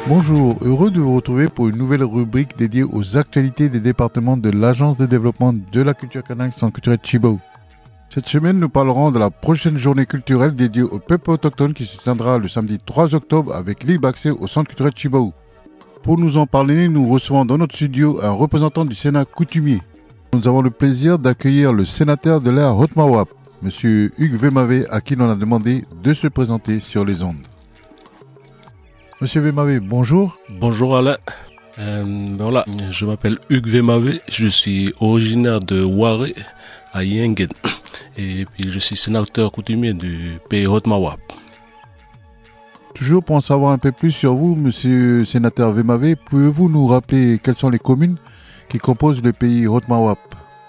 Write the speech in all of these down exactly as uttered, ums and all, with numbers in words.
Bonjour, heureux de vous retrouver pour une nouvelle rubrique dédiée aux actualités des départements de l'Agence de développement de la culture kanak Centre culturel Tchibou. Cette semaine, nous parlerons de la prochaine journée culturelle dédiée au peuple autochtone qui se tiendra le samedi trois octobre avec libre accès au Centre culturel Tchibou. Pour nous en parler, nous recevons dans notre studio un représentant du Sénat coutumier. Nous avons le plaisir d'accueillir le sénateur de l'Air Haute-Mawap, M. Hugues Vemavé, à qui l'on a demandé de se présenter sur les ondes. Monsieur Vemavé, bonjour. Bonjour Alain. Euh, ben voilà, je m'appelle Hugues Vemavé, je suis originaire de Waré à Yengen et puis je suis sénateur coutumier du pays Haute-Mawap. Toujours pour en savoir un peu plus sur vous, monsieur sénateur Vemavé, pouvez-vous nous rappeler quelles sont les communes qui composent le pays Haute-Mawap?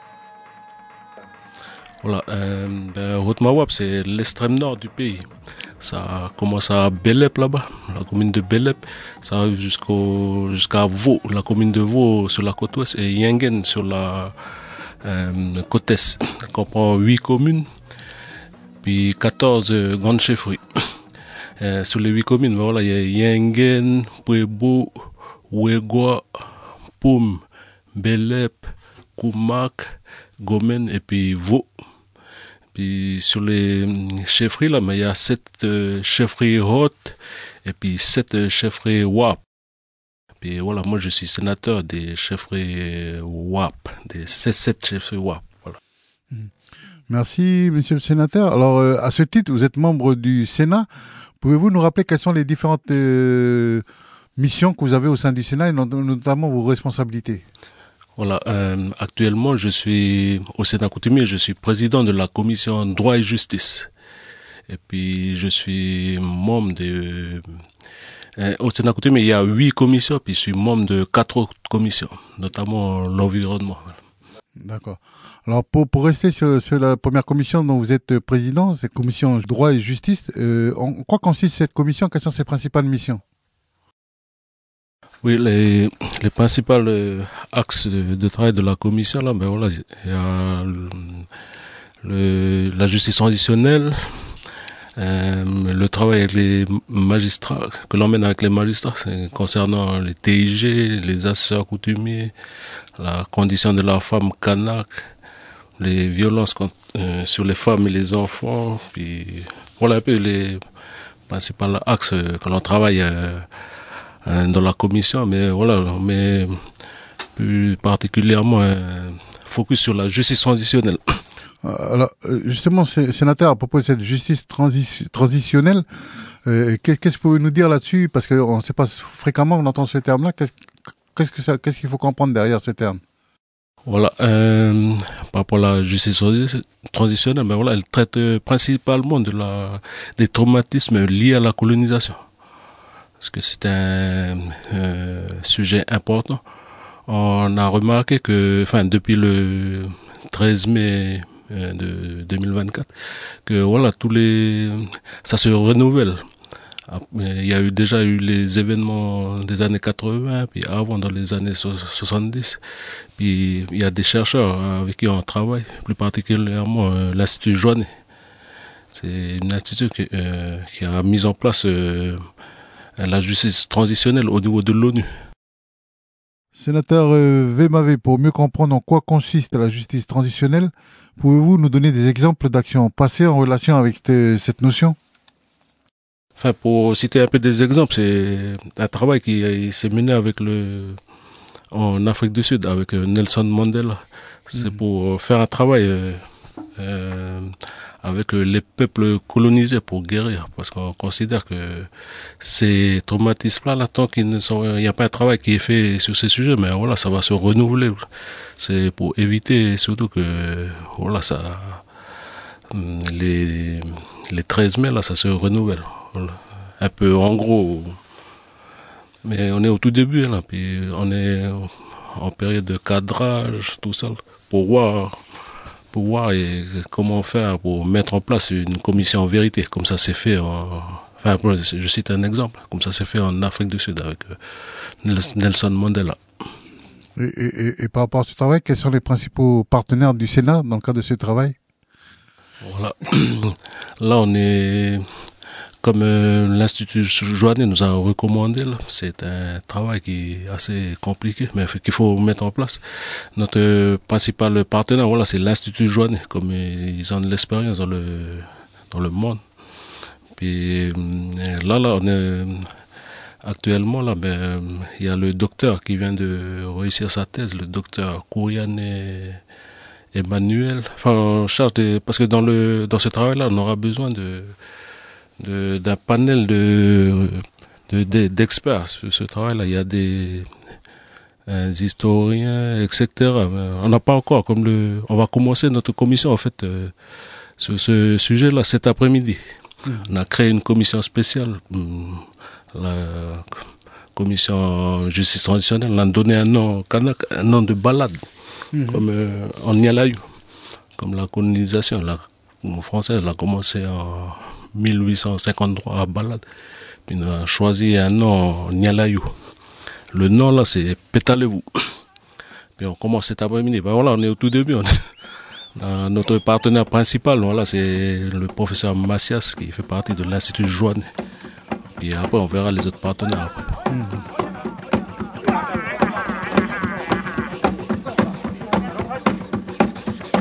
Voilà, euh, ben, Haute-Mawap, c'est l'extrême nord du pays. Ça commence à Belep là-bas, la commune de Belep. Ça arrive jusqu'au, jusqu'à Vaud, la commune de Vaud sur la côte ouest, et Yengen sur la euh, côte est. Ça comprend huit communes, puis quatorze euh, grandes chefferies. Euh, sur les huit communes, ben voilà, il y a Yengen, Puebo, Ouegua, Poum, Belep, Koumak, Gomen et puis Vaud. Puis sur les chefferies, là, mais il y a sept euh, chefferies hautes et puis sept euh, chefferies W A P. Puis voilà, moi je suis sénateur des chefferies W A P, des sept chefferies W A P. Voilà. Merci, monsieur le sénateur. Alors, euh, à ce titre, vous êtes membre du Sénat. Pouvez-vous nous rappeler quelles sont les différentes euh, missions que vous avez au sein du Sénat et notamment vos responsabilités? Voilà, euh, actuellement je suis au Sénat coutumier, je suis président de la commission droit et justice. Et puis je suis membre de... Euh, au Sénat coutumier, il y a huit commissions, puis je suis membre de quatre autres commissions, notamment l'environnement. D'accord. Alors pour, pour rester sur, sur la première commission dont vous êtes président, cette commission droit et justice, euh, en quoi consiste cette commission? Quelles sont ses principales missions? Oui, les, les principaux euh, axes de, de travail de la commission, là, ben voilà, il y a le, le, la justice transitionnelle, euh, le travail avec les magistrats, que l'on mène avec les magistrats, c'est concernant les T I G, les assesseurs coutumiers, la condition de la femme kanak, les violences contre, euh, sur les femmes et les enfants, puis voilà un peu les principaux axes que l'on travaille euh, dans la commission, mais voilà, on met plus particulièrement un focus sur la justice transitionnelle. Alors, justement, sénateur, à propos de cette justice transi- transitionnelle, euh, qu'est-ce que vous pouvez nous dire là-dessus? Parce qu'on ne sait pas fréquemment, on entend ce terme-là. Qu'est-ce, qu'est-ce, que ça, qu'est-ce qu'il faut comprendre derrière ce terme? Voilà, euh, par rapport à la justice transitionnelle, ben voilà, elle traite principalement de la, des traumatismes liés à la colonisation. Parce que c'est un euh, sujet important. On a remarqué que, enfin, depuis le treize mai euh, de deux mille vingt-quatre, que voilà, tous les, ça se renouvelle. Il y a eu déjà eu les événements des années quatre-vingts, puis avant dans les années soixante-dix. Puis il y a des chercheurs avec qui on travaille, plus particulièrement euh, l'Institut Joannet. C'est un institut qui, euh, qui a mis en place euh, la justice transitionnelle au niveau de l'ONU. Sénateur euh, Vemavé, pour mieux comprendre en quoi consiste la justice transitionnelle, pouvez-vous nous donner des exemples d'actions passées en relation avec cette, cette notion? Enfin, pour citer un peu des exemples, c'est un travail qui s'est mené avec le, en Afrique du Sud avec Nelson Mandela. C'est pour faire un travail euh, euh, avec les peuples colonisés pour guérir, parce qu'on considère que ces traumatismes-là, là, tant qu'il ne sont, il n'y a pas un travail qui est fait sur ces sujets, mais voilà, ça va se renouveler. C'est pour éviter surtout que, voilà, ça, les, les treize mai, là, ça se renouvelle. Voilà. Un peu en gros. Mais on est au tout début, là, puis on est en période de cadrage, tout ça, pour voir, pour voir et comment faire pour mettre en place une commission en vérité, comme ça s'est fait en, enfin, je cite un exemple, comme ça s'est fait en Afrique du Sud avec Nelson Mandela. Et, et, et par rapport à ce travail, quels sont les principaux partenaires du Sénat dans le cadre de ce travail? Voilà. Là, on est comme euh, l'Institut Joannet nous a recommandé, là, c'est un travail qui est assez compliqué, mais qu'il faut mettre en place. Notre euh, principal partenaire, voilà, c'est l'Institut Joannet, comme ils ont de l'expérience dans le, dans le monde. Puis là, là, on est actuellement, là, ben, il y a le docteur qui vient de réussir sa thèse, le docteur Kouriane Emmanuel, enfin, en charge de, parce que dans le, dans ce travail-là, on aura besoin de, de, d'un panel de, de, de, d'experts sur ce travail-là. Il y a des, des historiens, et cetera. On n'a pas encore, comme le, on va commencer notre commission, en fait, euh, sur ce sujet-là cet après-midi. Mmh. On a créé une commission spéciale, la commission justice transitionnelle. On a donné un nom kanak, un nom de balade, mmh. comme euh, en Nialayou, comme la colonisation. La française elle a commencé en mille huit cent cinquante-trois à Balade. Puis on a choisi un nom Nialayou. Le nom là c'est Pétalez-vous. Puis on commence cet après-midi. Ben voilà, on est au tout début. On est... Notre partenaire principal, voilà, c'est le professeur Macias qui fait partie de l'Institut Joannet. Puis après, on verra les autres partenaires. Après. Mmh.